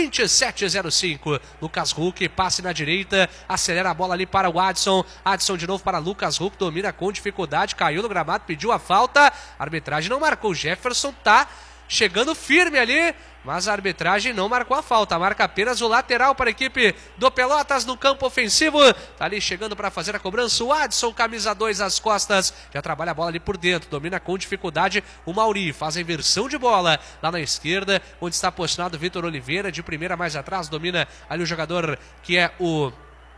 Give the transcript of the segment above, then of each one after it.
27:05. Lucas Huck, passe na direita, acelera a bola ali para o Adson. Adson de novo para Lucas Huck, domina com dificuldade, caiu no gramado, pediu a falta. A arbitragem não marcou. O Jefferson tá chegando firme ali, mas a arbitragem não marcou a falta, marca apenas o lateral para a equipe do Pelotas no campo ofensivo. Tá ali chegando para fazer a cobrança o Adson, camisa 2 às costas, já trabalha a bola ali por dentro, domina com dificuldade o Mauri, faz a inversão de bola lá na esquerda, onde está posicionado o Vitor Oliveira, de primeira mais atrás, domina ali o jogador que é o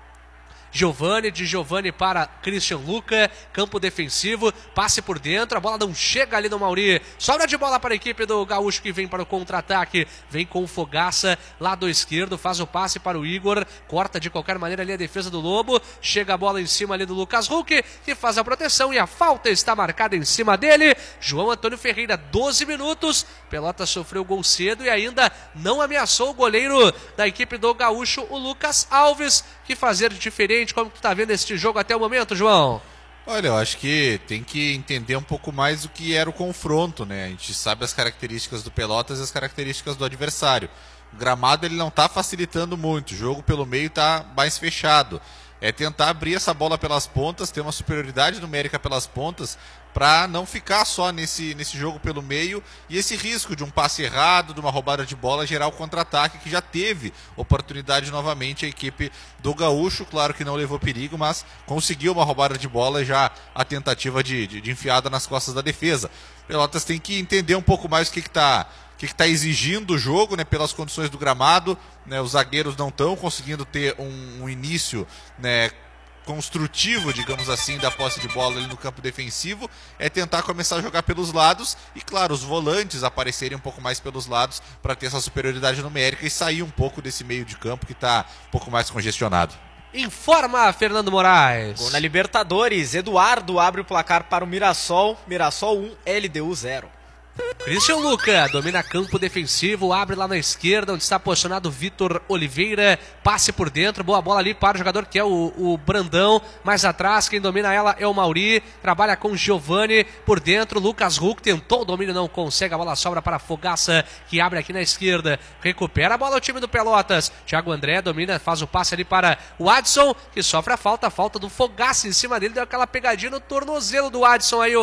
Giovani, de Giovani para Christian Luca, campo defensivo, passe por dentro, a bola não chega ali no Mauri, sobra de bola para a equipe do Gaúcho que vem para o contra-ataque, vem com o Fogaça, lado esquerdo, faz o passe para o Igor, corta de qualquer maneira ali a defesa do Lobo, chega a bola em cima ali do Lucas Huck, que faz a proteção e a falta está marcada em cima dele. João Antônio Ferreira, 12 minutos, Pelotas sofreu gol cedo e ainda não ameaçou o goleiro da equipe do Gaúcho, o Lucas Alves, que fazer diferente. Como tu tá vendo este jogo até o momento, João? Olha, eu acho que tem que entender um pouco mais o que era o confronto, né? A gente sabe as características do Pelotas e as características do adversário. O gramado ele não tá facilitando muito, o jogo pelo meio tá mais fechado. É tentar abrir essa bola pelas pontas, ter uma superioridade numérica pelas pontas, para não ficar só nesse jogo pelo meio e esse risco de um passe errado, de uma roubada de bola, gerar o contra-ataque, que já teve oportunidade novamente a equipe do Gaúcho. Claro que não levou perigo, mas conseguiu uma roubada de bola, já a tentativa de enfiada nas costas da defesa. Pelotas tem que entender um pouco mais o que está exigindo o jogo, né, pelas condições do gramado, né, os zagueiros não estão conseguindo ter um início, né, construtivo, digamos assim, da posse de bola ali no campo defensivo. É tentar começar a jogar pelos lados e, claro, os volantes aparecerem um pouco mais pelos lados para ter essa superioridade numérica e sair um pouco desse meio de campo que está um pouco mais congestionado. Informa Fernando Moraes. Gol na Libertadores, Eduardo abre o placar para o Mirassol, Mirassol 1, LDU 0. Christian Luca domina campo defensivo, abre lá na esquerda, onde está posicionado Vitor Oliveira, passe por dentro, boa bola ali para o jogador que é o Brandão, mais atrás, quem domina ela é o Mauri, trabalha com Giovani por dentro, Lucas Huck tentou o domínio, não consegue, a bola sobra para Fogaça, que abre aqui na esquerda, recupera a bola o time do Pelotas, Thiago André domina, faz o passe ali para o Adson, que sofre a falta do Fogaça em cima dele, deu aquela pegadinha no tornozelo do Adson aí,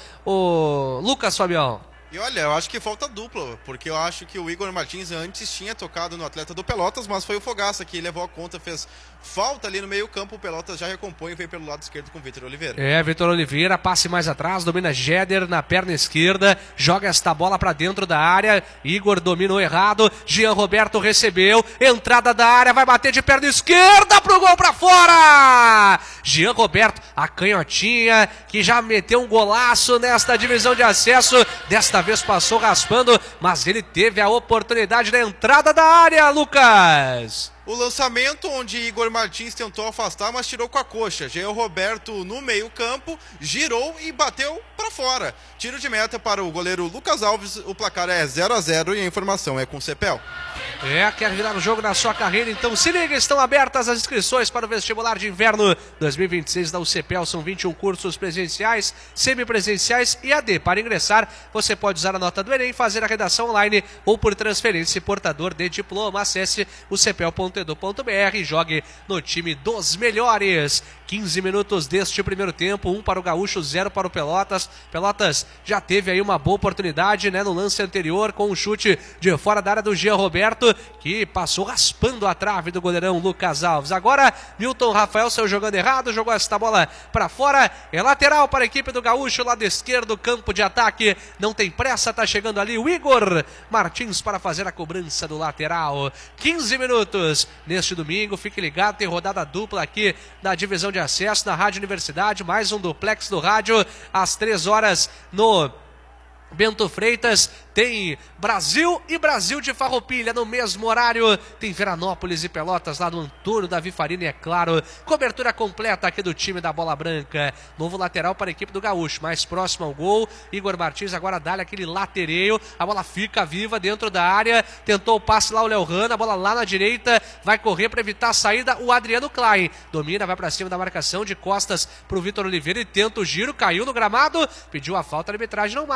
o Lucas Fabião. E olha, eu acho que falta dupla, porque eu acho que o Igor Martins antes tinha tocado no atleta do Pelotas, mas foi o Fogaça que levou a conta, fez falta ali no meio campo, o Pelotas já recompõe e veio pelo lado esquerdo com o Vitor Oliveira. Vitor Oliveira, passe mais atrás, domina Jeder na perna esquerda, joga esta bola pra dentro da área, Igor dominou errado, Jean Roberto recebeu, entrada da área, vai bater de perna esquerda pro gol pra fora! Jean Roberto, a canhotinha, que já meteu um golaço nesta divisão de acesso, desta vez passou raspando, mas ele teve a oportunidade da entrada da área, Lucas. O lançamento onde Igor Martins tentou afastar, mas tirou com a coxa. Jean Roberto no meio campo, girou e bateu para fora. Tiro de meta para o goleiro Lucas Alves, o placar é 0-0 e a informação é com o Cepel. Quer virar o jogo na sua carreira? Então se liga, estão abertas as inscrições para o vestibular de inverno 2026 da UCPEL. São 21 cursos presenciais, semipresenciais e AD. Para ingressar, você pode usar a nota do Enem, fazer a redação online ou por transferência portador de diploma. Acesse ucpel.edu.br e jogue no time dos melhores. 15 minutos deste primeiro tempo, 1 para o Gaúcho, 0 para o Pelotas. Pelotas já teve aí uma boa oportunidade, né, no lance anterior, com um chute de fora da área do Jean Roberto, que passou raspando a trave do goleirão Lucas Alves. Agora, Milton Rafael saiu jogando errado, jogou esta bola para fora, é lateral para a equipe do Gaúcho, lado esquerdo, campo de ataque, não tem pressa, tá chegando ali o Igor Martins para fazer a cobrança do lateral. 15 minutos neste domingo, fique ligado, tem rodada dupla aqui na divisão de acesso na Rádio Universidade, mais um duplex do rádio, às 3 horas no Bento Freitas, tem Brasil e Brasil de Farroupilha no mesmo horário, tem Veranópolis e Pelotas lá no Antônio Davi Farini, é claro, cobertura completa aqui do time da Bola Branca. Novo lateral para a equipe do Gaúcho, mais próximo ao gol, Igor Martins agora dá-lhe aquele latereio, a bola fica viva dentro da área, tentou o passe lá o Léo Hanna, a bola lá na direita, vai correr para evitar a saída o Adriano Klein, domina, vai para cima da marcação, de costas para o Vitor Oliveira e tenta o giro, caiu no gramado, pediu a falta, a arbitragem não marca, segue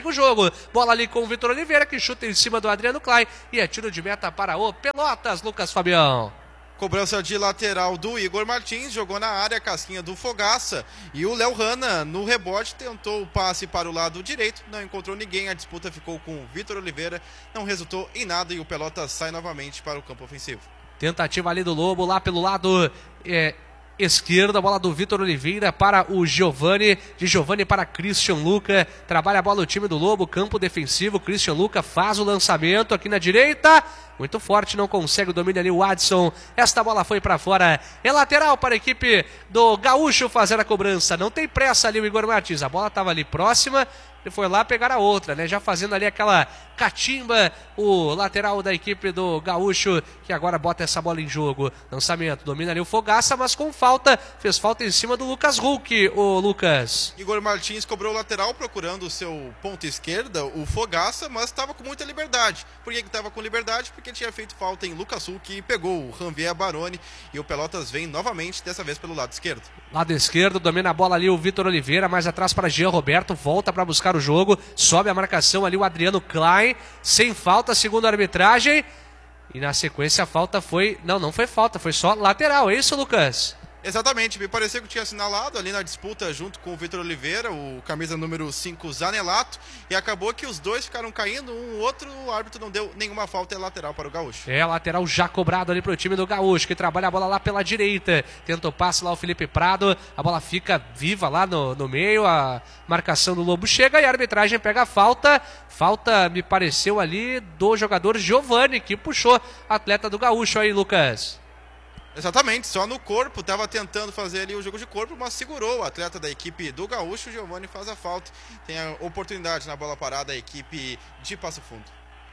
segue o jogo. Bola ali com o Vitor Oliveira, que chuta em cima do Adriano Klein. E é tiro de meta para o Pelotas, Lucas Fabião. Cobrança de lateral do Igor Martins, jogou na área, casquinha do Fogaça. E o Léo Hanna, no rebote, tentou o passe para o lado direito, não encontrou ninguém. A disputa ficou com o Vitor Oliveira, não resultou em nada e o Pelotas sai novamente para o campo ofensivo. Tentativa ali do Lobo, lá pelo lado esquerdo, a bola do Vitor Oliveira para o Giovani, de Giovani para Christian Luca, trabalha a bola o time do Lobo, campo defensivo, Christian Luca faz o lançamento aqui na direita, muito forte, não consegue o domínio ali o Adson, esta bola foi para fora, é lateral para a equipe do Gaúcho fazer a cobrança, não tem pressa ali o Igor Martins, a bola estava ali próxima, ele foi lá pegar a outra, né? Já fazendo ali aquela catimba, o lateral da equipe do Gaúcho, que agora bota essa bola em jogo. Lançamento, domina ali o Fogaça, mas com falta, fez falta em cima do Lucas Hulk, o Lucas. Igor Martins cobrou o lateral procurando o seu ponto esquerda, o Fogaça, mas estava com muita liberdade. Por que estava com liberdade? Porque tinha feito falta em Lucas Hulk e pegou o Janvier Baroni e o Pelotas vem novamente, dessa vez pelo lado esquerdo. Lado esquerdo, domina a bola ali o Vitor Oliveira, mais atrás para Jean Roberto, volta para buscar o jogo, sobe a marcação ali o Adriano Klein, sem falta, segundo a arbitragem, e na sequência a falta foi, não foi falta, foi só lateral, é isso, Lucas? Exatamente, me pareceu que tinha assinalado ali na disputa junto com o Vitor Oliveira, o camisa número 5 Zanelato, e acabou que os dois ficaram caindo, um outro, o árbitro não deu nenhuma falta, é lateral para o Gaúcho. É, lateral já cobrado ali para o time do Gaúcho, que trabalha a bola lá pela direita, tenta o passe lá o Felipe Prado, a bola fica viva lá no meio, a marcação do Lobo chega e a arbitragem pega a falta me pareceu ali do jogador Giovani, que puxou a atleta do Gaúcho aí, Lucas. Exatamente, só no corpo, estava tentando fazer ali o jogo de corpo, mas segurou o atleta da equipe do Gaúcho, o Giovani faz a falta, tem a oportunidade na bola parada a equipe de Passo Fundo.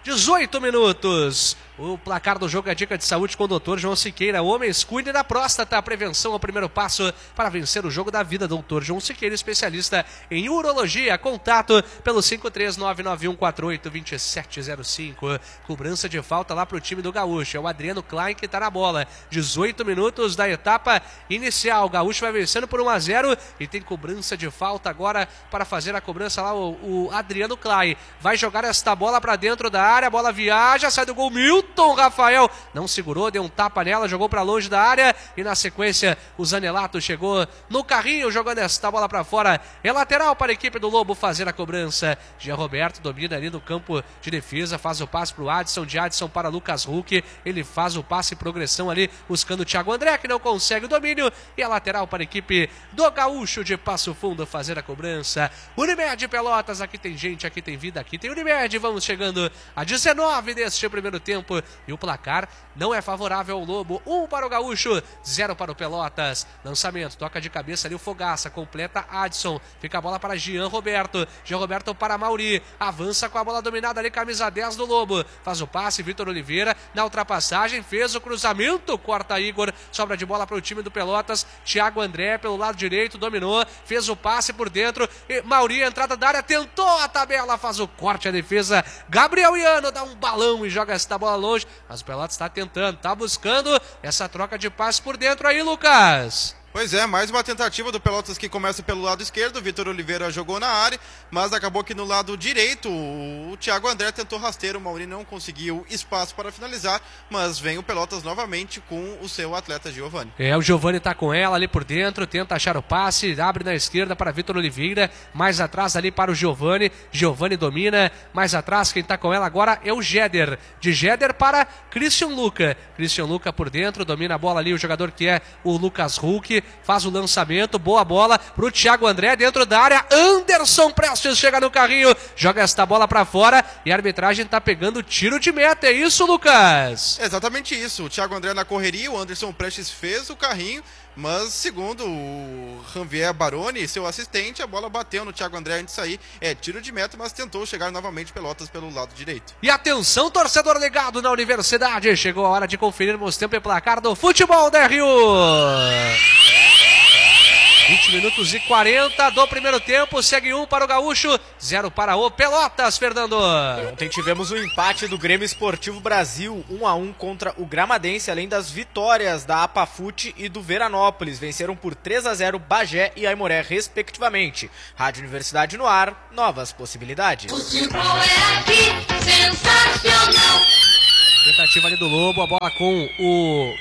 18 minutos. O placar do jogo é dica de saúde com o Dr. João Siqueira. Homens, cuide da próstata. A prevenção é o primeiro passo para vencer o jogo da vida. Dr. João Siqueira, especialista em urologia. Contato pelo 53991482705. Cobrança de falta lá para o time do Gaúcho. É o Adriano Klein que está na bola. 18 minutos da etapa inicial. O Gaúcho vai vencendo por 1-0 e tem cobrança de falta agora para fazer a cobrança lá o Adriano Klein. Vai jogar esta bola para dentro da área, a bola viaja, sai do gol, Milton Rafael não segurou, deu um tapa nela, jogou para longe da área e na sequência o Zanelato chegou no carrinho, jogando esta bola para fora, é lateral para a equipe do Lobo fazer a cobrança. Jean Roberto domina ali no campo de defesa, faz o passe para o Adson, de Adson para Lucas Hulk, ele faz o passe em progressão ali, buscando o Thiago André, que não consegue o domínio, e é lateral para a equipe do Gaúcho de Passo Fundo fazer a cobrança. Unimed Pelotas, aqui tem gente, aqui tem vida, aqui tem Unimed, vamos chegando a 19 deste primeiro tempo e o placar não é favorável ao Lobo. 1 para o Gaúcho, 0 para o Pelotas. Lançamento, toca de cabeça ali o Fogaça, completa Adson, fica a bola para Jean Roberto para Mauri, avança com a bola dominada ali, camisa 10 do Lobo, faz o passe, Vitor Oliveira na ultrapassagem, fez o cruzamento, corta Igor, sobra de bola para o time do Pelotas, Thiago André pelo lado direito, dominou, fez o passe por dentro, Mauri, entrada da área, tentou a tabela, faz o corte, a defesa, Gabriel Iano dá um balão e joga esta bola longe, mas o Pelotas está tentando, está buscando essa troca de passe por dentro aí, Lucas. Pois é, mais uma tentativa do Pelotas que começa pelo lado esquerdo, o Vitor Oliveira jogou na área, mas acabou que no lado direito o Thiago André tentou rasteiro, o Mauri não conseguiu espaço para finalizar, mas vem o Pelotas novamente com o seu atleta Giovani. É, o Giovani tá com ela ali por dentro, tenta achar o passe, abre na esquerda para Vitor Oliveira, mais atrás ali para o Giovani domina, mais atrás quem tá com ela agora é o Jeder, de Jeder para Christian Luca por dentro, domina a bola ali o jogador que é o Lucas Hulk, faz o lançamento, boa bola pro Thiago André dentro da área, Anderson Prestes chega no carrinho, joga esta bola pra fora e a arbitragem tá pegando tiro de meta, é isso, Lucas? Exatamente isso, o Thiago André na correria, o Anderson Prestes fez o carrinho, mas segundo o Janvier Baroni, seu assistente, a bola bateu no Thiago André antes de sair, é tiro de meta, mas tentou chegar novamente Pelotas pelo lado direito. E atenção, torcedor ligado na Universidade, chegou a hora de conferirmos tempo e placar do futebol da RU. 20 minutos e 40 do primeiro tempo, segue 1 para o Gaúcho, 0 para o Pelotas, Fernando. Ontem tivemos o empate do Grêmio Esportivo Brasil, 1-1 contra o Gramadense, além das vitórias da Apafute e do Veranópolis. Venceram por 3-0 Bagé e Aimoré, respectivamente. Rádio Universidade no ar, novas possibilidades. Futebol é aqui, sensacional. Tentativa ali do Lobo, a bola com o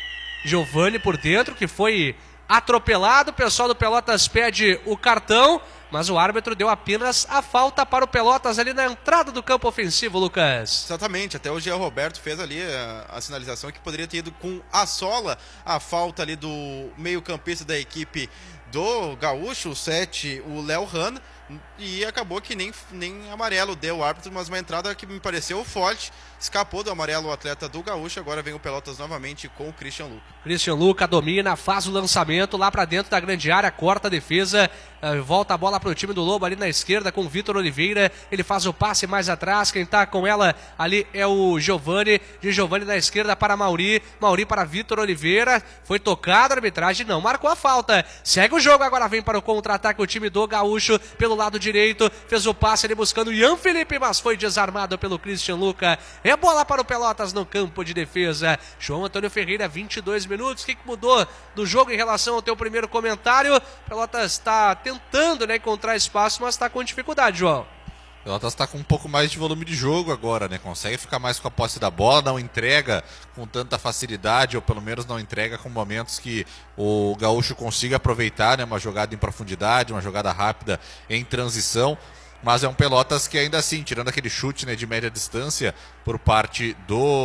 Giovani por dentro, que foi atropelado. O pessoal do Pelotas pede o cartão, mas o árbitro deu apenas a falta para o Pelotas ali na entrada do campo ofensivo, Lucas. Exatamente, até o Jean Roberto fez ali a sinalização que poderia ter ido com a sola, a falta ali do meio-campista da equipe do Gaúcho, o 7, o Léo Han, e acabou que nem amarelo deu o árbitro, mas uma entrada que me pareceu forte, escapou do amarelo o atleta do Gaúcho. Agora vem o Pelotas novamente com o Christian Luca. Christian Luca domina, faz o lançamento lá para dentro da grande área, corta a defesa, volta a bola para o time do Lobo ali na esquerda com o Vitor Oliveira. Ele faz o passe mais atrás, quem tá com ela ali é o Giovani, de Giovani na esquerda para Mauri para Vitor Oliveira, foi tocado, a arbitragem não marcou a falta, segue o jogo, agora vem para o contra-ataque o time do Gaúcho pelo lado direito, fez o passe ali buscando o Ian Felipe, mas foi desarmado pelo Christian Luca. É bola para o Pelotas no campo de defesa. João Antônio Ferreira, 22 minutos. O que mudou do jogo em relação ao teu primeiro comentário? Pelotas está tentando, né, encontrar espaço, mas está com dificuldade, João. Pelotas está com um pouco mais de volume de jogo agora, né? Consegue ficar mais com a posse da bola, não entrega com tanta facilidade, ou pelo menos não entrega com momentos que o Gaúcho consiga aproveitar, né? Uma jogada em profundidade, uma jogada rápida em transição. Mas é um Pelotas que ainda assim, tirando aquele chute, né, de média distância por parte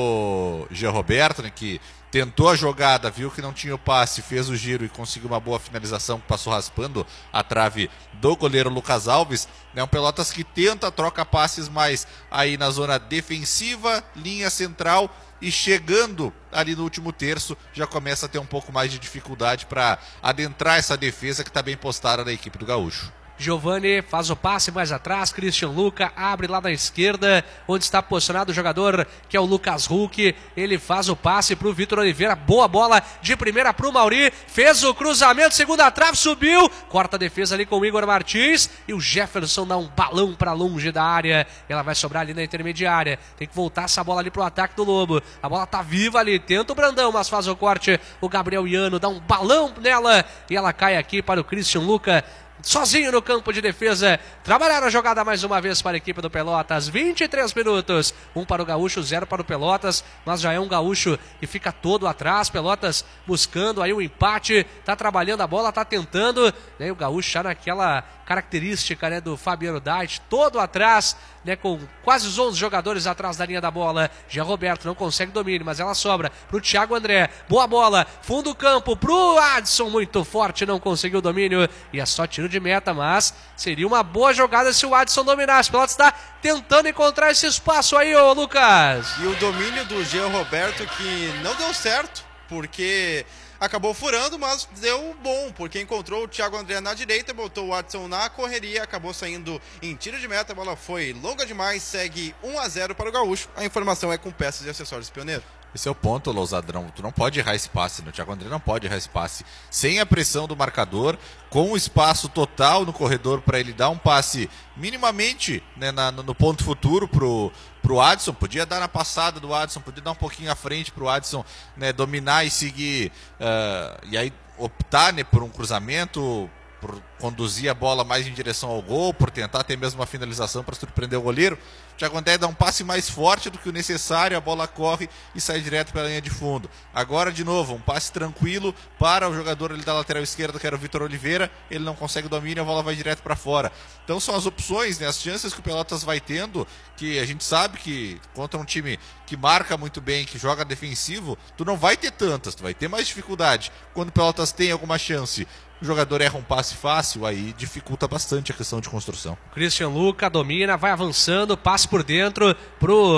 do Jean Roberto, né, que tentou a jogada, viu que não tinha o passe, fez o giro e conseguiu uma boa finalização que passou raspando a trave do goleiro Lucas Alves. É um Pelotas que tenta, troca passes mais aí na zona defensiva, linha central, e chegando ali no último terço já começa a ter um pouco mais de dificuldade para adentrar essa defesa que está bem postada na equipe do Gaúcho. Giovani faz o passe mais atrás, Christian Luca abre lá na esquerda, onde está posicionado o jogador que é o Lucas Huck. Ele faz o passe para o Vitor Oliveira, boa bola de primeira para o Mauri, fez o cruzamento, segunda trave, subiu, corta a defesa ali com o Igor Martins, e o Jefferson dá um balão para longe da área. Ela vai sobrar ali na intermediária, tem que voltar essa bola ali para o ataque do Lobo. A bola tá viva ali, tenta o Brandão, mas faz o corte, o Gabriel Iano dá um balão nela, e ela cai aqui para o Christian Luca, sozinho no campo de defesa. Trabalharam a jogada mais uma vez para a equipe do Pelotas. 23 minutos. 1 para o Gaúcho, 0 para o Pelotas. Mas já é um Gaúcho que fica todo atrás. Pelotas buscando aí o empate. Tá trabalhando a bola, tá tentando. Né, o Gaúcho já naquela característica, né, do Fabiano Dait, todo atrás, né, com quase os 11 jogadores atrás da linha da bola. Jean Roberto não consegue domínio, mas ela sobra pro Thiago André. Boa bola, fundo do campo pro Adson, muito forte, não conseguiu o domínio. E é só tiro de meta, mas seria uma boa jogada se o Adson dominasse. O Pelotas está tentando encontrar esse espaço aí, ô Lucas. E o domínio do Jean Roberto que não deu certo, porque acabou furando, mas deu bom, porque encontrou o Thiago André na direita, botou o Adson na correria, acabou saindo em tiro de meta, a bola foi longa demais, segue 1-0 para o Gaúcho. A informação é com peças e acessórios Pioneiro. Esse é o ponto, Lousadrão. Tu não pode errar esse passe, né? O Thiago André não pode errar esse passe. Sem a pressão do marcador, com o espaço total no corredor para ele dar um passe minimamente, né, no ponto futuro pro Adson. Podia dar na passada do Adson, podia dar um pouquinho à frente pro Adson, né, dominar e seguir, e aí optar, né, por um cruzamento, por conduzir a bola mais em direção ao gol, por tentar ter mesmo uma finalização para surpreender o goleiro. O Thiago André dá um passe mais forte do que o necessário, a bola corre e sai direto pela linha de fundo. Agora, de novo, um passe tranquilo para o jogador ali da lateral esquerda, que era o Vitor Oliveira. Ele não consegue o domínio, a bola vai direto para fora. Então são as opções, né, as chances que o Pelotas vai tendo, que a gente sabe que contra um time que marca muito bem, que joga defensivo, tu não vai ter tantas, tu vai ter mais dificuldade. Quando o Pelotas tem alguma chance, o jogador erra um passe fácil, aí dificulta bastante a questão de construção. Christian Luca domina, vai avançando, passe por dentro pro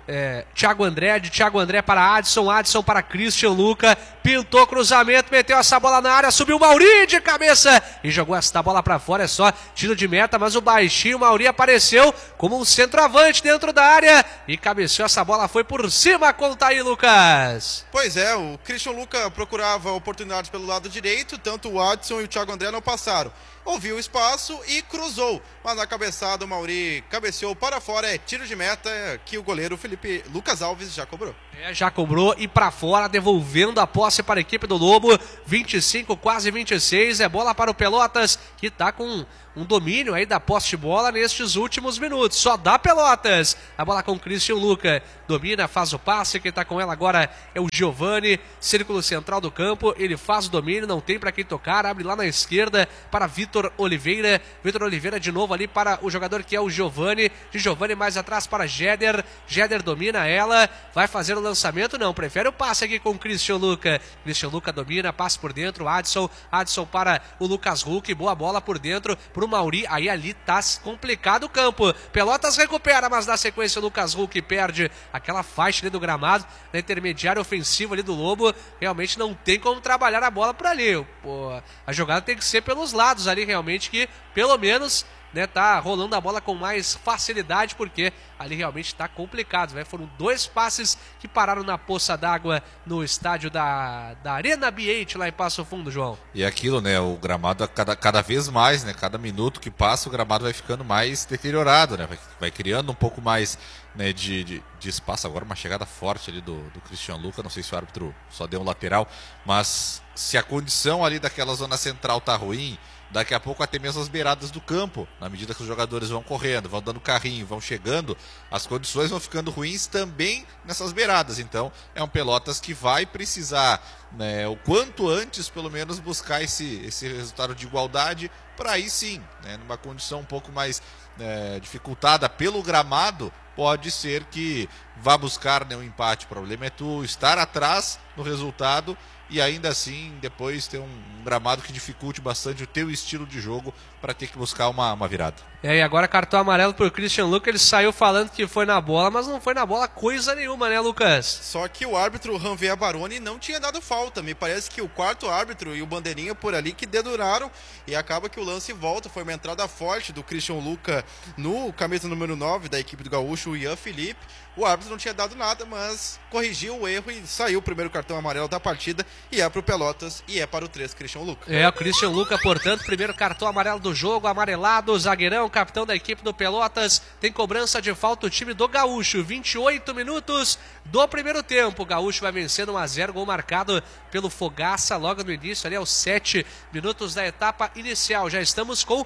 Thiago André, de Thiago André para Adson para Christian Luca, pintou cruzamento, meteu essa bola na área, subiu o Mauri de cabeça e jogou essa bola para fora, é só tiro de meta, mas o baixinho Mauri apareceu como um centroavante dentro da área e cabeceou essa bola, foi por cima, conta aí, Lucas. Pois é, o Christian Luca procurava oportunidades pelo lado direito, tanto o Adson e o Thiago André não passaram. Ouviu o espaço e cruzou, mas na cabeçada o Mauri cabeceou para fora, é tiro de meta que o goleiro Lucas Alves já cobrou. Já cobrou e para fora, devolvendo a posse para a equipe do Lobo, 25, quase 26, é bola para o Pelotas, que está com um domínio aí da posse de bola nestes últimos minutos, só dá Pelotas, a bola com o Christian Luca, domina, faz o passe, quem está com ela agora é o Giovani, círculo central do campo, ele faz o domínio, não tem para quem tocar, abre lá na esquerda para Vitor Oliveira de novo ali para o jogador que é o Giovani, de Giovani mais atrás para Jeder domina ela, vai fazer o lançamento, não, prefere o passe aqui com o Christian Luca domina, passe por dentro, Adson para o Lucas Hulk, boa bola por dentro, pro Mauri, aí ali tá complicado o campo, Pelotas recupera, mas na sequência o Lucas Hulk perde aquela faixa ali do gramado, na intermediária ofensiva ali do Lobo, realmente não tem como trabalhar a bola por ali, pô, a jogada tem que ser pelos lados ali, realmente, que pelo menos, né, tá rolando a bola com mais facilidade, porque ali realmente tá complicado, né? Foram 2 passes que pararam na poça d'água no estádio da Arena BH lá em Passo Fundo, João. E aquilo, né, o gramado cada vez mais, né, cada minuto que passa o gramado vai ficando mais deteriorado, né, vai criando um pouco mais, né, de espaço. Agora uma chegada forte ali do Christian Luca, não sei se o árbitro só deu um lateral, mas se a condição ali daquela zona central tá ruim, daqui a pouco até mesmo as beiradas do campo, na medida que os jogadores vão correndo, vão dando carrinho, vão chegando, as condições vão ficando ruins também nessas beiradas. Então é um Pelotas que vai precisar, né, o quanto antes pelo menos buscar esse resultado de igualdade, para aí sim, né, numa condição um pouco mais dificultada pelo gramado, pode ser que vá buscar, né, um empate. O problema é tu estar atrás no resultado e ainda assim depois ter um gramado que dificulte bastante o teu estilo de jogo para ter que buscar uma virada. E agora cartão amarelo pro Christian Luca, ele saiu falando que foi na bola, mas não foi na bola coisa nenhuma, né, Lucas? Só que o árbitro Ranvier Baroni não tinha dado falta, me parece que o quarto árbitro e o bandeirinha por ali que deduraram e acaba que o lance volta, foi uma entrada forte do Christian Luca no camisa número 9 da equipe do Gaúcho, o Ian Felipe. O árbitro não tinha dado nada, mas corrigiu o erro e saiu o primeiro cartão amarelo da partida e é para o Pelotas e é para o 3 Christian Luca. É, o Christian Luca, portanto, primeiro cartão amarelo do jogo, amarelado, zagueirão, capitão da equipe do Pelotas, tem cobrança de falta o time do Gaúcho, 28 minutos do primeiro tempo, o Gaúcho vai vencendo 1-0, gol marcado pelo Fogaça logo no início, ali aos 7 minutos da etapa inicial, já estamos com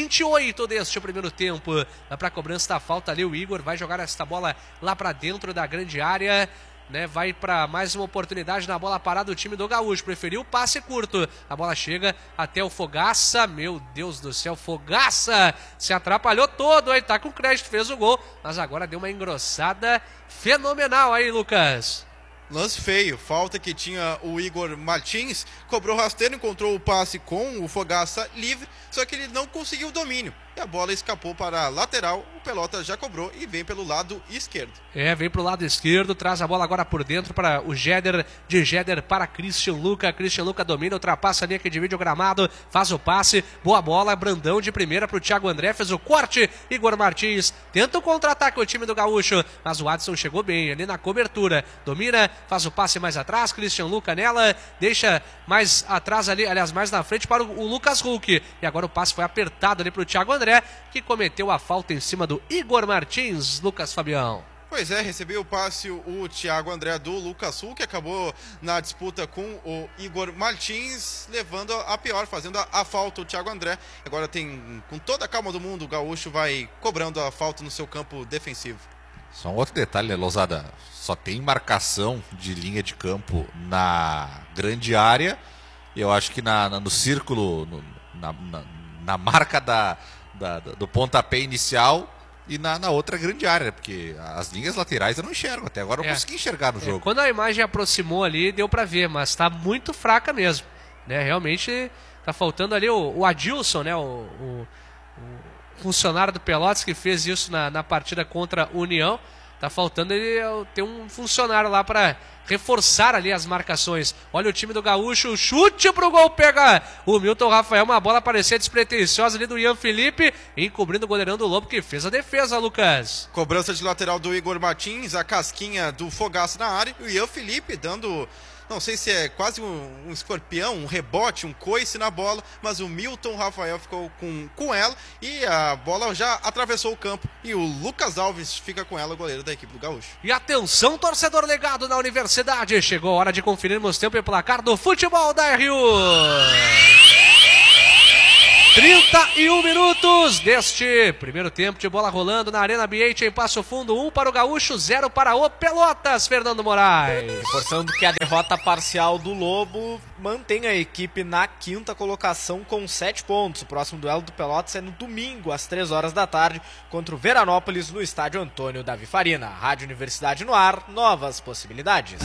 28 deste primeiro tempo, dá para cobrança da falta ali, o Igor vai jogar esta bola lá para dentro da grande área, né, vai para mais uma oportunidade na bola parada do time do Gaúcho, preferiu o passe curto, a bola chega até o Fogaça, meu Deus do céu, Fogaça se atrapalhou todo, aí tá com crédito, fez o gol, mas agora deu uma engrossada fenomenal aí, Lucas. Lance feio, falta que tinha o Igor Martins, cobrou rasteiro, encontrou o passe com o Fogaça livre, só que ele não conseguiu o domínio. E a bola escapou para a lateral, o Pelotas já cobrou e vem pelo lado esquerdo. Vem pro lado esquerdo, traz a bola agora por dentro para o Jeder, de Jeder para Christian Luca domina, ultrapassa a linha que divide o gramado, faz o passe, boa bola, Brandão de primeira pro Thiago André, fez o corte, Igor Martins tenta o contra-ataque o time do Gaúcho, mas o Adson chegou bem ali na cobertura, domina, faz o passe mais atrás, Christian Luca nela, deixa mais atrás ali, aliás, mais na frente para o Lucas Hulk, e agora o passe foi apertado ali pro Thiago André, que cometeu a falta em cima do Igor Martins, Lucas Fabião. Pois é, recebeu o passe o Thiago André do Lucas Hulk, que acabou na disputa com o Igor Martins, levando a pior, fazendo a falta o Thiago André. Agora tem, com toda a calma do mundo, o Gaúcho vai cobrando a falta no seu campo defensivo. Só um outro detalhe, né, Lousada? Só tem marcação de linha de campo na grande área. Eu acho que no círculo, na marca do pontapé inicial e na outra grande área, porque as linhas laterais eu não enxergo, até agora eu não consegui enxergar no jogo. Quando a imagem aproximou ali, deu pra ver, mas tá muito fraca mesmo, né? Realmente tá faltando ali o Adilson, né? O funcionário do Pelotas que fez isso na partida contra a União, Tá faltando ele ter um funcionário lá para reforçar ali as marcações. Olha o time do Gaúcho, chute pro gol, pega o Milton Rafael, uma bola parecia despretensiosa ali do Ian Felipe, encobrindo o goleirão do Lobo que fez a defesa, Lucas. Cobrança de lateral do Igor Martins, a casquinha do Fogaça na área, e o Ian Felipe dando, não sei se é quase um escorpião, um rebote, um coice na bola, mas o Milton Rafael ficou com ela e a bola já atravessou o campo e o Lucas Alves fica com ela, o goleiro da equipe do Gaúcho. E atenção, torcedor ligado na Universidade, chegou a hora de conferirmos tempo e placar do futebol da RU. 31 minutos deste primeiro tempo de bola rolando na Arena BH em Passo Fundo, 1 para o Gaúcho, 0 para o Pelotas, Fernando Moraes. Reforçando que a derrota parcial do Lobo mantém a equipe na 5ª colocação com 7 pontos. O próximo duelo do Pelotas é no domingo, às 3 horas da tarde, contra o Veranópolis, no estádio Antônio Davi Farina. Rádio Universidade no ar, novas possibilidades.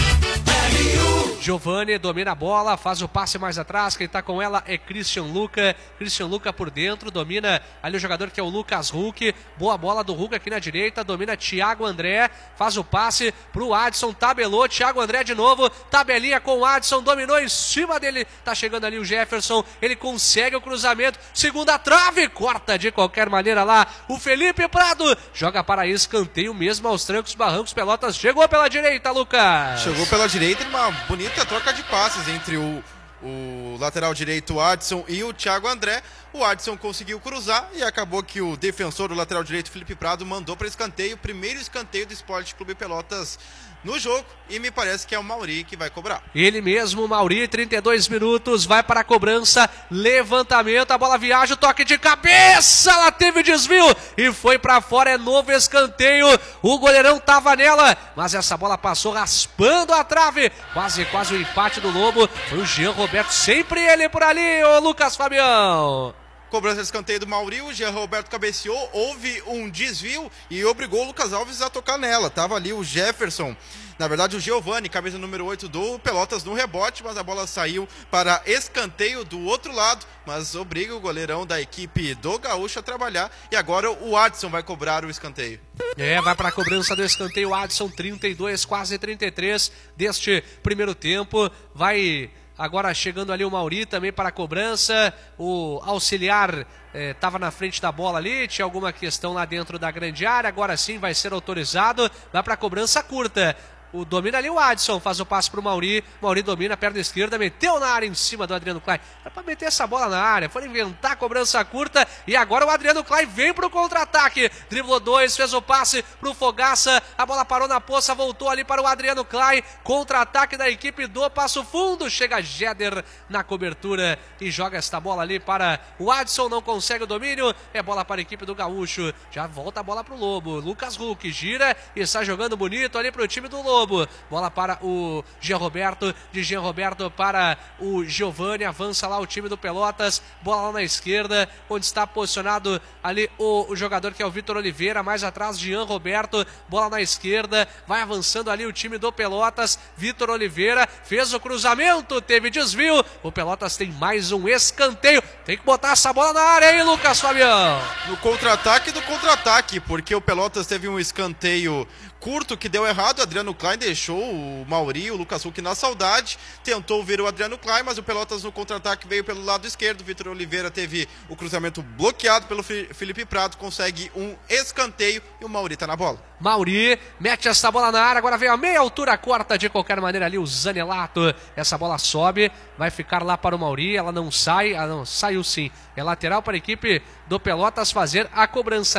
Giovani domina a bola, faz o passe mais atrás, quem tá com ela é Christian Luca. Christian Luca por dentro, domina ali o jogador que é o Lucas Huck. Boa bola do Huck aqui na direita, domina Thiago André, faz o passe pro Adson, tabelou, Thiago André de novo, tabelinha com o Adson, dominou em cima dele, tá chegando ali o Jefferson, ele consegue o cruzamento, segunda trave, corta de qualquer maneira lá o Felipe Prado, joga para escanteio mesmo aos trancos barrancos, Pelotas chegou pela direita, Lucas. Chegou pela direita e uma bonita troca de passes entre o lateral direito Adson e o Thiago André. O Adson conseguiu cruzar e acabou que o defensor do lateral direito Felipe Prado mandou para escanteio, o primeiro escanteio do Esporte Clube Pelotas no jogo, e me parece que é o Mauri que vai cobrar. Ele mesmo, Mauri, 32 minutos, vai para a cobrança, levantamento, a bola viaja, o toque de cabeça, ela teve desvio e foi para fora, é novo escanteio, o goleirão tava nela, mas essa bola passou raspando a trave, quase o empate do Lobo, foi o Jean Roberto, sempre ele por ali, ô Lucas Fabião. Cobrança de escanteio do Mauri, o Jean Roberto cabeceou, houve um desvio e obrigou o Lucas Alves a tocar nela. Tava ali o Jefferson, na verdade o Giovani, camisa número 8 do Pelotas no rebote, mas a bola saiu para escanteio do outro lado, mas obriga o goleirão da equipe do Gaúcho a trabalhar e agora o Adson vai cobrar o escanteio. Vai para a cobrança do escanteio, Adson, 32, quase 33 deste primeiro tempo, vai... Agora chegando ali o Mauri também para a cobrança, o auxiliar estava na frente da bola ali, tinha alguma questão lá dentro da grande área, agora sim vai ser autorizado, vai para a cobrança curta. Domina ali o Adson, faz o passe pro Mauri, Mauri domina, perna esquerda, meteu na área em cima do Adriano Klein, era pra meter essa bola na área, foi inventar a cobrança curta, e agora o Adriano Klein vem pro contra-ataque, driblou 2, fez o passe pro Fogaça, a bola parou na poça, voltou ali para o Adriano Klein, contra-ataque da equipe do Passo Fundo, chega Jeder na cobertura e joga esta bola ali para o Adson, não consegue o domínio, é bola para a equipe do Gaúcho, já volta a bola pro Lobo, Lucas Huck gira e está jogando bonito ali pro time do Lobo. Bola para o Jean Roberto, de Jean Roberto para o Giovani, avança lá o time do Pelotas, bola lá na esquerda, onde está posicionado ali o jogador que é o Vitor Oliveira, mais atrás Jean Roberto, bola na esquerda, vai avançando ali o time do Pelotas, Vitor Oliveira, fez o cruzamento, teve desvio, o Pelotas tem mais um escanteio, tem que botar essa bola na área aí, Lucas Fabião. No contra-ataque do contra-ataque, porque o Pelotas teve um escanteio curto que deu errado, o Adriano Klein deixou o Mauri, o Lucas Huck na saudade, tentou ver o Adriano Klein, mas o Pelotas no contra-ataque veio pelo lado esquerdo, o Vitor Oliveira teve o cruzamento bloqueado pelo Felipe Prado, consegue um escanteio e o Mauri tá na bola. Mauri mete essa bola na área, agora vem a meia altura, corta de qualquer maneira ali o Zanelato, essa bola sobe, vai ficar lá para o Mauri, ela não sai, saiu sim, é lateral para a equipe do Pelotas fazer a cobrança,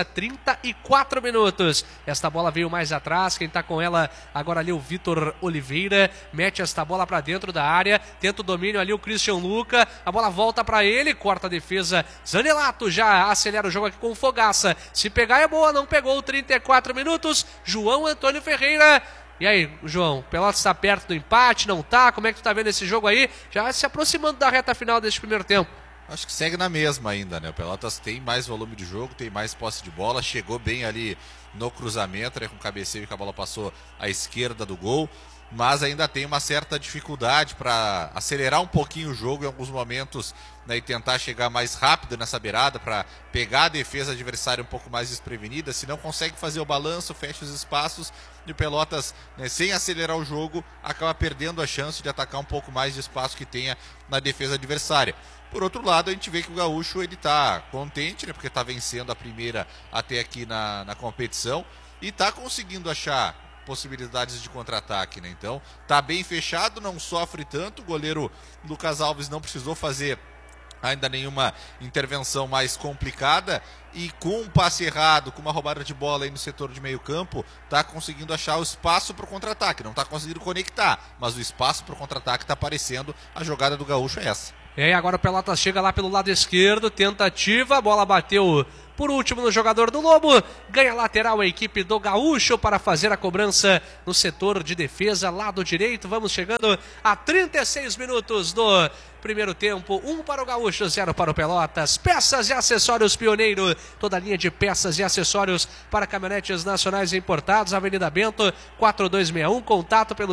34 minutos, esta bola veio mais atrás, quem tá com ela agora ali o Vitor Oliveira, mete esta bola para dentro da área, tenta o domínio ali o Christian Luca, a bola volta para ele, corta a defesa, Zanelato já acelera o jogo aqui com o Fogaça, se pegar é boa, não pegou, 34 minutos, João Antônio Ferreira. E aí, João, o Pelotas está perto do empate, não tá? Como é que tu tá vendo esse jogo aí? Já se aproximando da reta final deste primeiro tempo. Acho que segue na mesma ainda, né? O Pelotas tem mais volume de jogo, tem mais posse de bola, chegou bem ali no cruzamento, né? Com o cabeceio que a bola passou à esquerda do gol. mas ainda tem uma certa dificuldade para acelerar um pouquinho o jogo em alguns momentos, né, e tentar chegar mais rápido nessa beirada para pegar a defesa adversária um pouco mais desprevenida. Se não consegue fazer o balanço, fecha os espaços, e o Pelotas, né, sem acelerar o jogo, acaba perdendo a chance de atacar um pouco mais de espaço que tenha na defesa adversária. Por outro lado, a gente vê que o Gaúcho ele tá contente, né, porque está vencendo a primeira até aqui na competição e está conseguindo achar possibilidades de contra-ataque, né? Então tá bem fechado, não sofre tanto. O goleiro Lucas Alves não precisou fazer ainda nenhuma intervenção mais complicada, e com um passe errado, com uma roubada de bola aí no setor de meio campo, tá conseguindo achar o espaço para o contra-ataque. Não tá conseguindo conectar, mas o espaço para o contra-ataque tá aparecendo. A jogada do Gaúcho é essa. Agora o Pelotas chega lá pelo lado esquerdo, tentativa, a bola bateu por último no jogador do Lobo, ganha lateral a equipe do Gaúcho para fazer a cobrança no setor de defesa, lado direito. Vamos chegando a 36 minutos do primeiro tempo, 1 para o Gaúcho, 0 para o Pelotas. Peças e acessórios Pioneiro, toda a linha de peças e acessórios para caminhonetes nacionais importados, Avenida Bento, 4261, contato pelo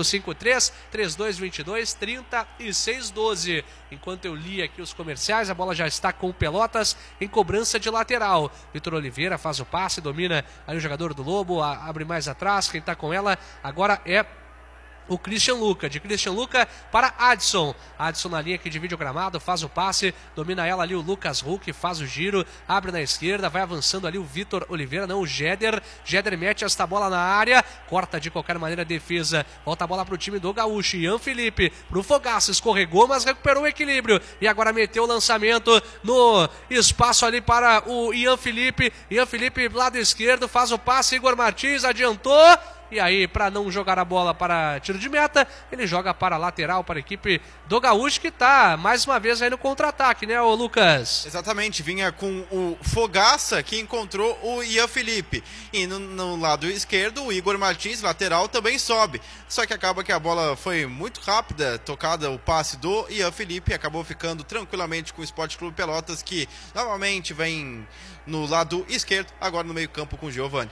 53-3222-3612. Enquanto eu li aqui os comerciais, a bola já está com o Pelotas em cobrança de lateral. Vitor Oliveira faz o passe, domina aí o jogador do Lobo, abre mais atrás, quem está com ela agora é o Christian Luca, de Christian Luca para Adson. Adson na linha que divide o gramado, faz o passe, domina ela ali o Lucas Huck, faz o giro, abre na esquerda, vai avançando ali o Vitor Oliveira, não, o Jeder. Jeder mete esta bola na área, corta de qualquer maneira a defesa, volta a bola para o time do Gaúcho. Ian Felipe pro Fogaça, escorregou, mas recuperou o equilíbrio e agora meteu o lançamento no espaço ali para o Ian Felipe. Ian Felipe lado esquerdo, faz o passe, Igor Martins adiantou. E aí, para não jogar a bola para tiro de meta, ele joga para a lateral, para a equipe do Gaúcho, que está mais uma vez aí no contra-ataque, né, ô Lucas? Exatamente, vinha com o Fogaça, que encontrou o Ian Felipe. E no lado esquerdo, o Igor Martins, lateral, também sobe. Só que acaba que a bola foi muito rápida, tocada o passe do Ian Felipe, acabou ficando tranquilamente com o Sport Clube Pelotas, que novamente vem no lado esquerdo, agora no meio campo com o Giovani.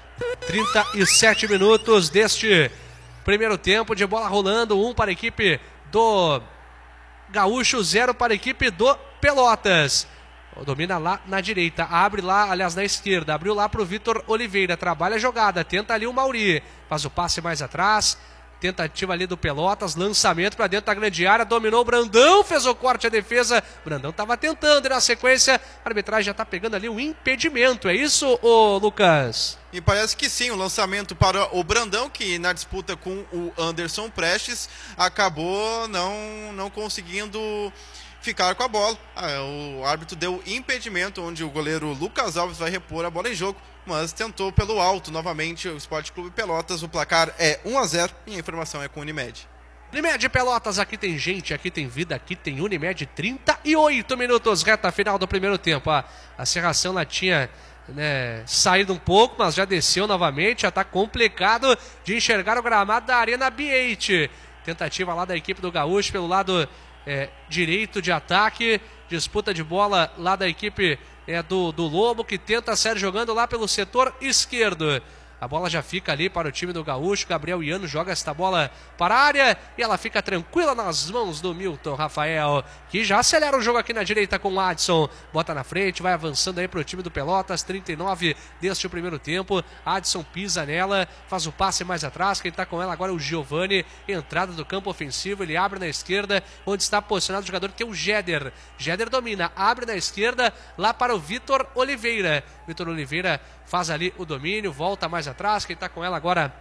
37 minutos deste primeiro tempo, de bola rolando, 1 para a equipe do Gaúcho, 0 para a equipe do Pelotas. Domina lá na direita, abre lá, aliás, na esquerda, abriu lá para o Vitor Oliveira, trabalha a jogada, tenta ali o Mauri, faz o passe mais atrás, tentativa ali do Pelotas, lançamento para dentro da grande área, dominou o Brandão, fez o corte à defesa, Brandão estava tentando e na sequência a arbitragem já está pegando ali um impedimento, é isso, ô Lucas? E parece que sim, o lançamento para o Brandão, que na disputa com o Anderson Prestes acabou não conseguindo ficar com a bola. O árbitro deu impedimento, onde o goleiro Lucas Alves vai repor a bola em jogo, mas tentou pelo alto novamente o Sport Clube Pelotas. O placar é 1-0 e a informação é com o Unimed. Unimed Pelotas, aqui tem gente, aqui tem vida, aqui tem Unimed. 38 minutos, reta final do primeiro tempo. A Serração lá tinha saído um pouco, mas já desceu novamente, já está complicado de enxergar o gramado da Arena B8. Tentativa lá da equipe do Gaúcho pelo lado direito de ataque, disputa de bola lá da equipe do Lobo, que tenta sair jogando lá pelo setor esquerdo. A bola já fica ali para o time do Gaúcho. Gabriel Iano joga esta bola para a área e ela fica tranquila nas mãos do Milton Rafael, que já acelera o jogo aqui na direita com o Adson. Bota na frente, vai avançando aí para o time do Pelotas. 39 deste primeiro tempo. Adson pisa nela, faz o passe mais atrás. Quem está com ela agora é o Giovani. Entrada do campo ofensivo, ele abre na esquerda, onde está posicionado o jogador que é o Jeder. Jeder domina, abre na esquerda, lá para o Vitor Oliveira. Vitor Oliveira faz ali o domínio, volta mais atrás, quem está com ela agora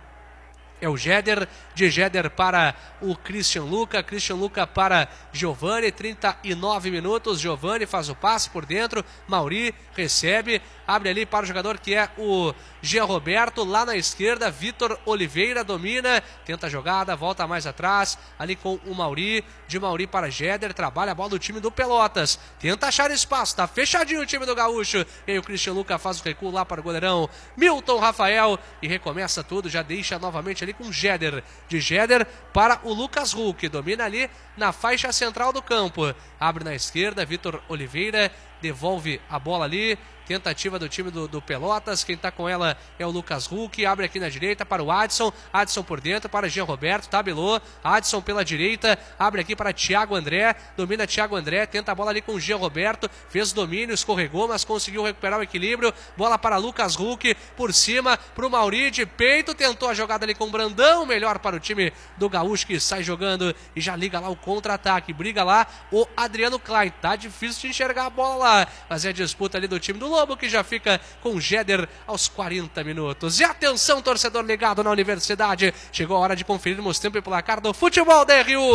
é o Jeder, de Jeder para o Christian Luca para Giovani, 39 minutos, Giovani faz o passe por dentro, Mauri recebe, abre ali para o jogador que é o Jean Roberto, lá na esquerda, Vitor Oliveira domina, tenta a jogada, volta mais atrás, ali com o Mauri, de Mauri para Jeder, trabalha a bola do time do Pelotas, tenta achar espaço, tá fechadinho o time do Gaúcho, e aí o Christian Luca faz o recuo lá para o goleirão Milton Rafael, e recomeça tudo, já deixa novamente ali com Jeder, de Jeder para o Lucas Huck, domina ali na faixa central do campo, abre na esquerda, Vitor Oliveira devolve a bola ali, tentativa do time do Pelotas. Quem tá com ela é o Lucas Huck. Abre aqui na direita para o Adson. Adson por dentro para Jean Roberto. Tabelou. Adson pela direita. Abre aqui para Thiago André. Domina Thiago André. Tenta a bola ali com o Jean Roberto. Fez domínio, escorregou, mas conseguiu recuperar o equilíbrio. Bola para Lucas Huck. Por cima para o Mauri de peito. Tentou a jogada ali com o Brandão. Melhor para o time do Gaúcho, que sai jogando e já liga lá o contra-ataque. Briga lá o Adriano Klein. Tá difícil de enxergar a bola lá, mas é a disputa ali do time do Lobo, que já fica com o Jeder aos 40 minutos. E atenção, torcedor ligado na Universidade. Chegou a hora de conferirmos tempo e placar do futebol da RU.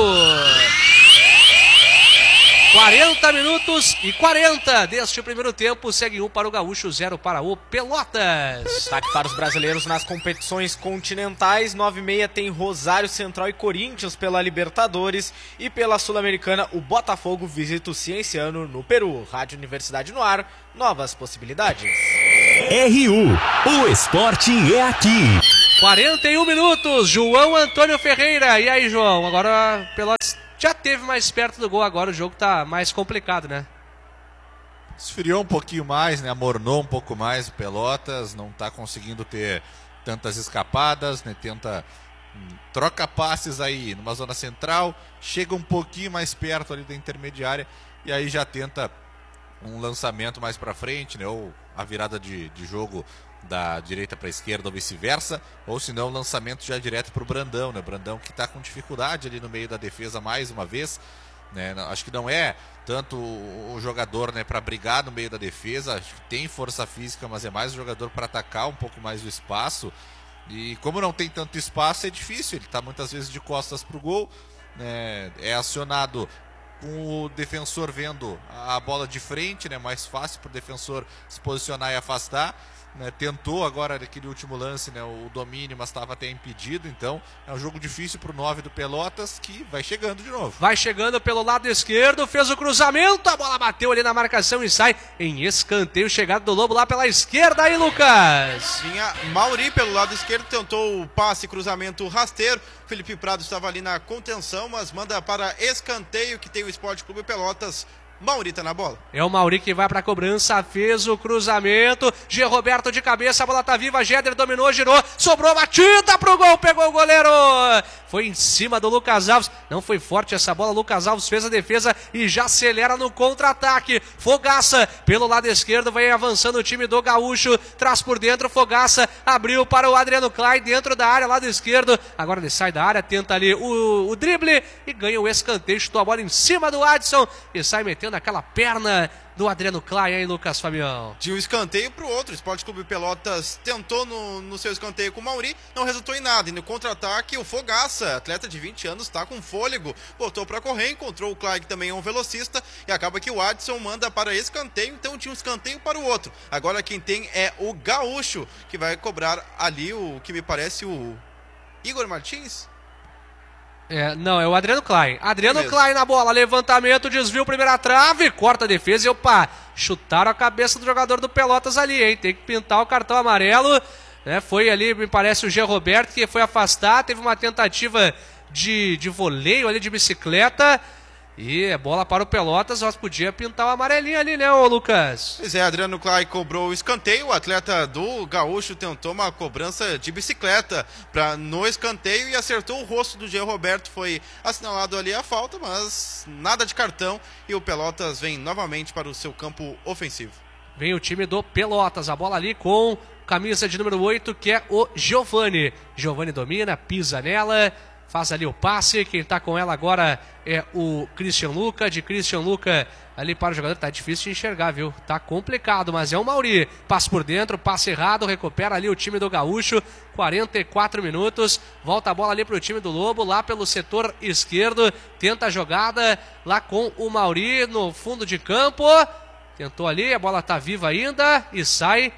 40 minutos e 40 deste primeiro tempo. Segue 1 para o Gaúcho, 0 para o Pelotas. Destaque para os brasileiros nas competições continentais. 9h30 tem Rosário Central e Corinthians pela Libertadores. E pela Sul-Americana, o Botafogo visita o Cienciano no Peru. Rádio Universidade no ar, novas possibilidades. RU, o esporte é aqui. 41 minutos, João Antônio Ferreira. E aí, João? Agora Pelotas já teve mais perto do gol, agora o jogo tá mais complicado, né? Esfriou um pouquinho mais, né? Amornou um pouco mais o Pelotas, não tá conseguindo ter tantas escapadas, né? Tenta troca passes aí numa zona central, chega um pouquinho mais perto ali da intermediária e aí já tenta um lançamento mais para frente, né? Ou a virada de jogo da direita para a esquerda ou vice-versa, ou se não, lançamento já direto para o Brandão, né? Brandão que está com dificuldade ali no meio da defesa mais uma vez, né? Acho que não é tanto o jogador, né, para brigar no meio da defesa, acho que tem força física, mas é mais o jogador para atacar um pouco mais o espaço, e como não tem tanto espaço é difícil, ele está muitas vezes de costas para o gol, né? É acionado com o defensor vendo a bola de frente, né? Mais fácil para o defensor se posicionar e afastar. Né, tentou agora naquele último lance, né, o domínio, mas estava até impedido. Então é um jogo difícil para o 9 do Pelotas, que vai chegando de novo. Vai chegando pelo lado esquerdo, fez o cruzamento, a bola bateu ali na marcação e sai em escanteio. Chegada do Lobo lá pela esquerda aí, Lucas. Tinha Mauri pelo lado esquerdo, tentou o passe, cruzamento rasteiro. Felipe Prado estava ali na contenção, mas manda para escanteio, que tem o Esporte Clube Pelotas. Mauri tá na bola. É o Mauri que vai pra cobrança, fez o cruzamento, G. Roberto de cabeça, a bola tá viva, Jeder dominou, girou, sobrou batida pro gol, pegou o goleiro, foi em cima do Lucas Alves, não foi forte essa bola, Lucas Alves fez a defesa e já acelera no contra-ataque. Fogaça pelo lado esquerdo, vai avançando o time do Gaúcho, traz por dentro, Fogaça abriu para o Adriano Klein dentro da área, lado esquerdo, agora ele sai da área, tenta ali o drible e ganha o escanteio, chutou a bola em cima do Adson e sai metendo aquela perna do Adriano Klein aí, Lucas Fabião. De um escanteio para o outro, o Esporte Clube Pelotas tentou no seu escanteio com o Mauri, não resultou em nada. E no contra-ataque, o Fogaça, atleta de 20 anos, está com fôlego, botou para correr, encontrou o Klein, que também é um velocista, e acaba que o Adson manda para escanteio, então tinha um escanteio para o outro. Agora quem tem é o Gaúcho, que vai cobrar ali o que me parece o Igor Martins. Não, é o Adriano Klein. Adriano Klein na bola, levantamento, desvio, primeira trave, corta a defesa e opa, chutaram a cabeça do jogador do Pelotas ali, hein? Tem que pintar o cartão amarelo, né? Foi ali, me parece, o G. Roberto que foi afastar, teve uma tentativa de voleio ali de bicicleta. E a bola para o Pelotas, nós podia pintar o amarelinho ali, né, ô Lucas? Pois é, Adriano Klein cobrou o escanteio, o atleta do Gaúcho tentou uma cobrança de bicicleta no escanteio e acertou o rosto do G. Roberto, foi assinalado ali a falta, mas nada de cartão e o Pelotas vem novamente para o seu campo ofensivo. Vem o time do Pelotas, a bola ali com camisa de número 8, que é o Giovani. Giovani domina, pisa nela, faz ali o passe, quem tá com ela agora é o Christian Luca, de Christian Luca ali para o jogador, tá difícil de enxergar, viu? Tá complicado, mas é o Mauri, passa por dentro, passe errado, recupera ali o time do Gaúcho, 44 minutos, volta a bola ali pro time do Lobo, lá pelo setor esquerdo, tenta a jogada lá com o Mauri no fundo de campo, tentou ali, a bola tá viva ainda e sai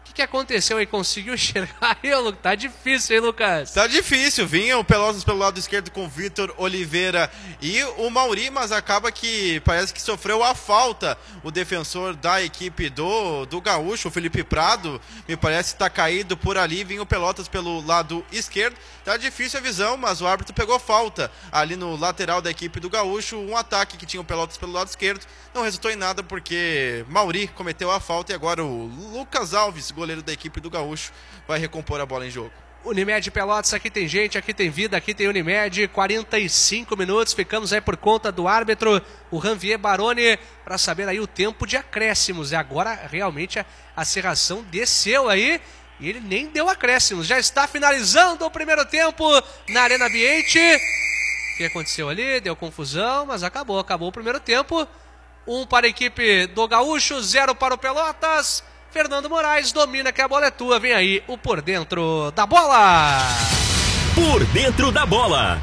O que aconteceu aí? Conseguiu enxergar aí, Lucas? Tá difícil, hein, Lucas? Tá difícil, vinha o Pelotas pelo lado esquerdo com o Vitor Oliveira e o Mauri, mas acaba que parece que sofreu a falta o defensor da equipe do Gaúcho, o Felipe Prado, me parece que tá caído por ali, vinha o Pelotas pelo lado esquerdo, tá difícil a visão, mas o árbitro pegou falta ali no lateral da equipe do Gaúcho, um ataque que tinha o Pelotas pelo lado esquerdo, não resultou em nada porque Mauri cometeu a falta e agora o Lucas Alves, goleiro da equipe do Gaúcho, vai recompor a bola em jogo. Unimed Pelotas, aqui tem gente, aqui tem vida, aqui tem Unimed, 45 minutos, ficamos aí por conta do árbitro, o Janvier Baroni, para saber aí o tempo de acréscimos, e agora realmente a serração desceu aí, e ele nem deu acréscimos, já está finalizando o primeiro tempo na Arena Ambiente. O que aconteceu ali? Deu confusão, mas acabou o primeiro tempo, 1 para a equipe do Gaúcho, 0 para o Pelotas. Fernando Moraes domina, que a bola é tua. Vem aí o Por Dentro da Bola. Por Dentro da Bola.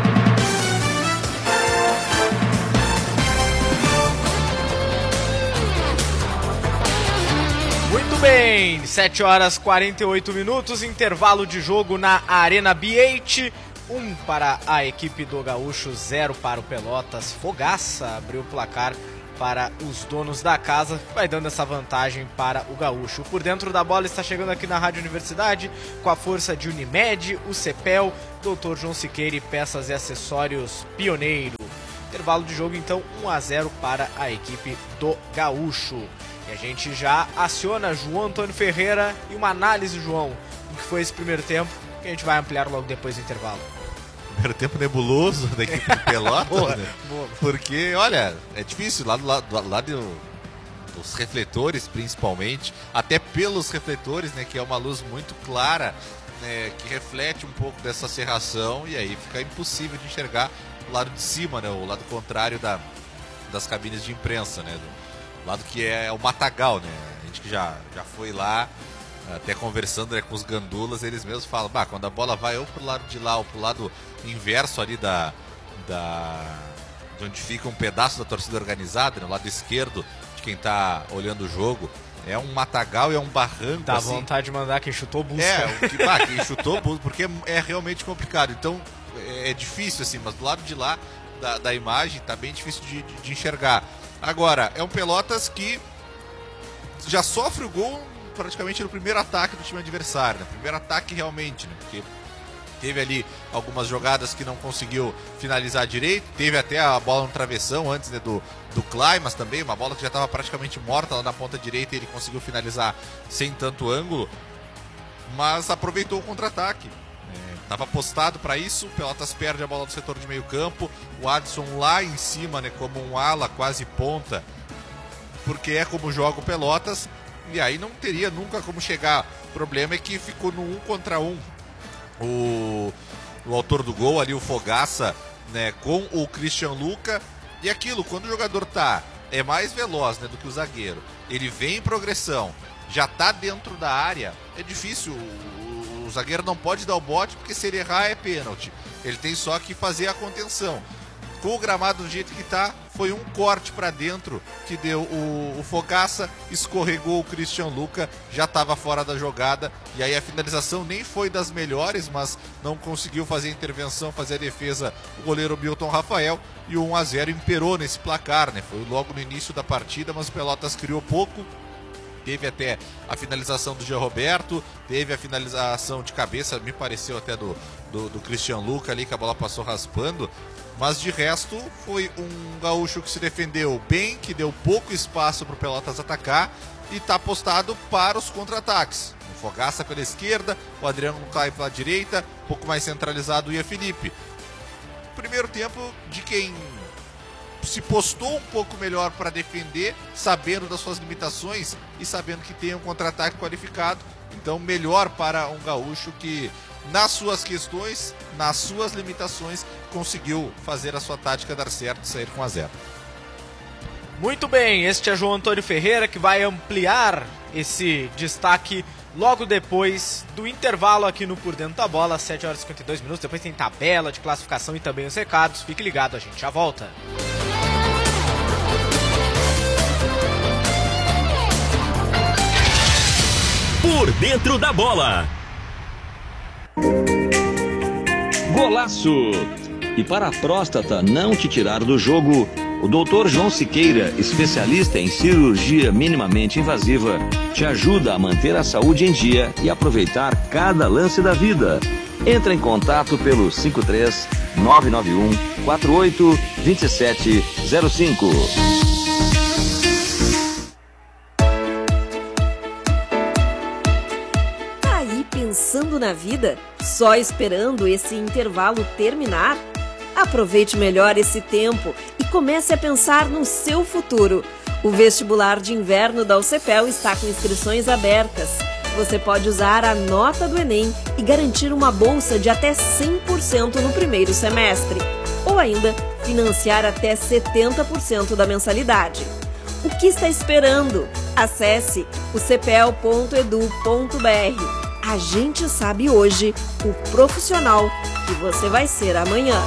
Muito bem, 7 horas 48 minutos, intervalo de jogo na Arena B8. 1 para a equipe do Gaúcho, 0 para o Pelotas. Fogaça abriu o placar para os donos da casa, vai dando essa vantagem para o Gaúcho. Por Dentro da Bola está chegando aqui na Rádio Universidade com a força de Unimed, o CEPEL, Dr. João Siqueira e Peças e Acessórios Pioneiro. Intervalo de jogo então 1-0 para a equipe do Gaúcho. E a gente já aciona João Antônio Ferreira e uma análise, João, do que foi esse primeiro tempo, que a gente vai ampliar logo depois do intervalo. Primeiro tempo nebuloso da equipe do Pelotas, Boa, né? boa. Porque, olha, é difícil, lá dos refletores principalmente, até pelos refletores, né, que é uma luz muito clara, né, que reflete um pouco dessa cerração, e aí fica impossível de enxergar o lado de cima, né, o lado contrário das cabines de imprensa, né, do lado que é o matagal, né, a gente que já foi lá, até conversando, né, com os gandulas, eles mesmos falam, quando a bola vai ou pro lado de lá ou pro lado inverso ali de onde fica um pedaço da torcida organizada, né, o lado esquerdo de quem tá olhando o jogo, é um matagal e é um barranco. Dá assim. vontade de mandar quem chutou busca. Quem chutou busca, porque é realmente complicado, então é difícil assim, mas do lado de lá da imagem tá bem difícil de enxergar. Agora, é um Pelotas que já sofre o gol praticamente no primeiro ataque do time adversário, né? Primeiro ataque realmente, né? Porque teve ali algumas jogadas que não conseguiu finalizar direito, teve até a bola no travessão antes, né, do Climas também, uma bola que já estava praticamente morta lá na ponta direita e ele conseguiu finalizar sem tanto ângulo, mas aproveitou o contra-ataque. Estava apostado para isso, o Pelotas perde a bola do setor de meio campo, o Adson lá em cima, né, como um ala quase ponta, porque é como joga o Pelotas, e aí não teria nunca como chegar. O problema é que ficou no 1 contra 1 o autor do gol ali, o Fogaça, né, com o Christian Luca, e aquilo, quando o jogador é mais veloz, né, do que o zagueiro, ele vem em progressão, já tá dentro da área, é difícil, o zagueiro não pode dar o bote, porque se ele errar é pênalti, ele tem só que fazer a contenção. Com o gramado do jeito que tá, foi um corte para dentro que deu o Fogaça, escorregou o Christian Luca, já estava fora da jogada, e aí a finalização nem foi das melhores, mas não conseguiu fazer a intervenção, fazer a defesa o goleiro Milton Rafael, e o 1-0 imperou nesse placar, né? Foi logo no início da partida, mas o Pelotas criou pouco. Teve até a finalização do Jean Roberto, teve a finalização de cabeça, me pareceu até do Christian Luca ali, que a bola passou raspando. Mas de resto, foi um Gaúcho que se defendeu bem, que deu pouco espaço para o Pelotas atacar e está apostado para os contra-ataques. O Fogaça pela esquerda, o Adriano cai pela direita, um pouco mais centralizado o Ian Felipe. Primeiro tempo de quem se postou um pouco melhor para defender, sabendo das suas limitações e sabendo que tem um contra-ataque qualificado. Então, melhor para um Gaúcho que, nas suas questões, nas suas limitações, conseguiu fazer a sua tática dar certo e sair com 1-0. Muito bem, este é João Antônio Ferreira, que vai ampliar esse destaque logo depois do intervalo aqui no Por Dentro da Bola, 7 horas e 52 minutos. Depois tem tabela de classificação e também os recados. Fique ligado, a gente já volta. Por Por Dentro da Bola. Golaço! E para a próstata não te tirar do jogo, o Dr. João Siqueira, especialista em cirurgia minimamente invasiva, te ajuda a manter a saúde em dia e aproveitar cada lance da vida. Entra em contato pelo 53 991 48 2705. Tá aí pensando na vida? Só esperando esse intervalo terminar? Aproveite melhor esse tempo e comece a pensar no seu futuro. O vestibular de inverno da UCPEL está com inscrições abertas. Você pode usar a nota do Enem e garantir uma bolsa de até 100% no primeiro semestre. Ou ainda, financiar até 70% da mensalidade. O que está esperando? Acesse ucpel.edu.br. A gente sabe hoje o profissional que você vai ser amanhã.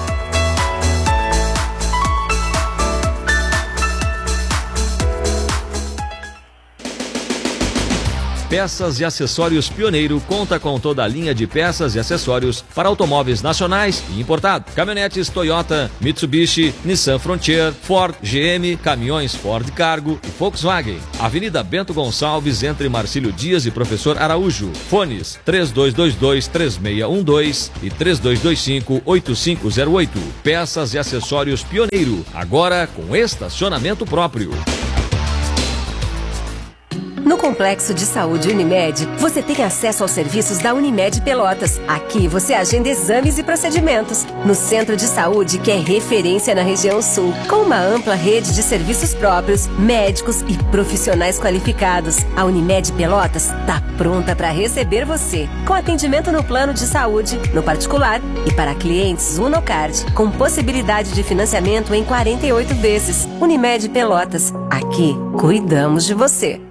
Peças e Acessórios Pioneiro conta com toda a linha de peças e acessórios para automóveis nacionais e importados. Caminhonetes Toyota, Mitsubishi, Nissan Frontier, Ford, GM, caminhões Ford Cargo e Volkswagen. Avenida Bento Gonçalves, entre Marcílio Dias e Professor Araújo. Fones 3222-3612 e 3225-8508. Peças e Acessórios Pioneiro, agora com estacionamento próprio. No Complexo de Saúde Unimed, você tem acesso aos serviços da Unimed Pelotas. Aqui você agenda exames e procedimentos. No Centro de Saúde, que é referência na região sul, com uma ampla rede de serviços próprios, médicos e profissionais qualificados. A Unimed Pelotas está pronta para receber você, com atendimento no plano de saúde, no particular e para clientes Unocard, com possibilidade de financiamento em 48 vezes. Unimed Pelotas, aqui cuidamos de você.